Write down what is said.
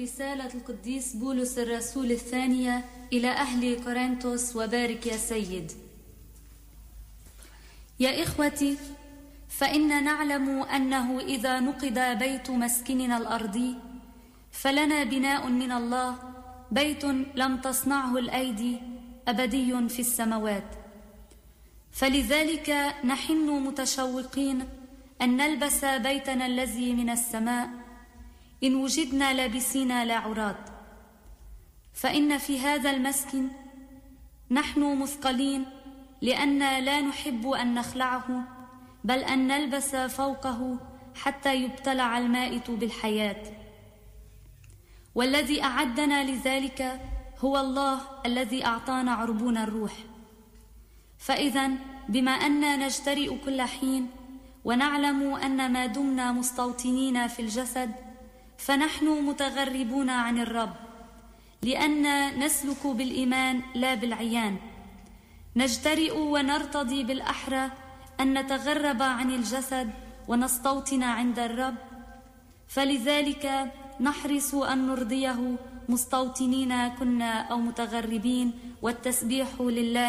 رسالة القديس بولس الرسول الثانية إلى أهل كورنثوس وبارك يا سيد. يا إخوتي، فإن نعلم أنه إذا نقض بيت مسكننا الأرضي فلنا بناء من الله، بيت لم تصنعه الأيدي، أبدي في السماوات. فلذلك نحن متشوقين أن نلبس بيتنا الذي من السماء، إن وجدنا لابسين لا عراة. فإن في هذا المسكن نحن مثقلين، لأن لا نحب أن نخلعه، بل أن نلبس فوقه حتى يبتلع المائت بالحياة. والذي أعدنا لذلك هو الله الذي أعطانا عربون الروح. فإذا بما أننا نجترئ كل حين ونعلم أن ما دمنا مستوطنين في الجسد فنحن متغربون عن الرب، لأن نسلك بالإيمان لا بالعيان، نجترئ ونرتضي بالأحرى أن نتغرب عن الجسد ونستوطن عند الرب. فلذلك نحرص أن نرضيه مستوطنين كنا أو متغربين، والتسبيح لله